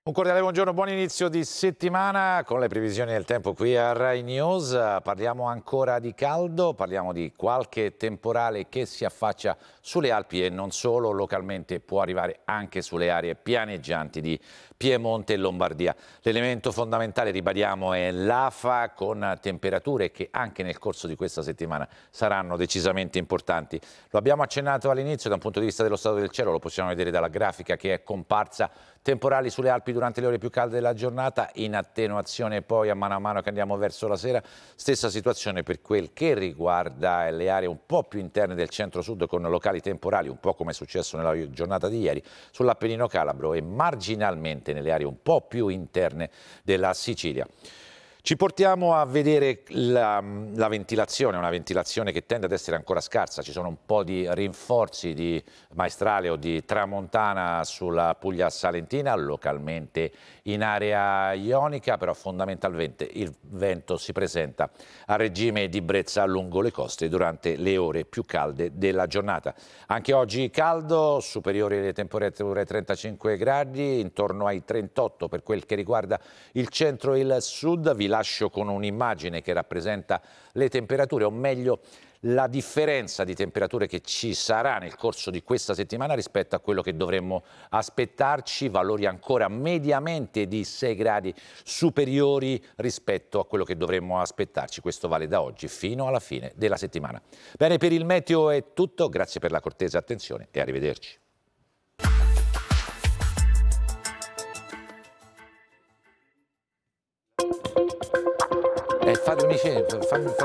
Un cordiale buongiorno, buon inizio di settimana con le previsioni del tempo qui a Rai News. Parliamo ancora di caldo, parliamo di qualche temporale che si affaccia sulle Alpi e non solo, localmente può arrivare anche sulle aree pianeggianti di Piemonte e Lombardia. L'elemento fondamentale, ribadiamo, è l'afa, con temperature che anche nel corso di questa settimana saranno decisamente importanti. Lo abbiamo accennato all'inizio, da un punto di vista dello stato del cielo, lo possiamo vedere dalla grafica che è comparsa. Temporali sulle Alpi durante le ore più calde della giornata, in attenuazione poi a mano che andiamo verso la sera. Stessa situazione per quel che riguarda le aree un po' più interne del centro-sud, con locali temporali, un po' come è successo nella giornata di ieri, sull'Appennino calabro e marginalmente nelle aree un po' più interne della Sicilia. Ci portiamo a vedere la ventilazione, una ventilazione che tende ad essere ancora scarsa. Ci sono un po' di rinforzi di maestrale o di tramontana sulla Puglia salentina, localmente in area ionica, però fondamentalmente il vento si presenta a regime di brezza lungo le coste durante le ore più calde della giornata. Anche oggi caldo, superiori alle temperature ai 35 gradi, intorno ai 38 per quel che riguarda il centro e il sud. Vi lascio con un'immagine che rappresenta le temperature, o meglio la differenza di temperature che ci sarà nel corso di questa settimana rispetto a quello che dovremmo aspettarci, valori ancora mediamente di 6 gradi superiori rispetto a quello che dovremmo aspettarci. Questo vale da oggi fino alla fine della settimana. Bene, per il meteo è tutto, grazie per la cortese attenzione e arrivederci. Fatemi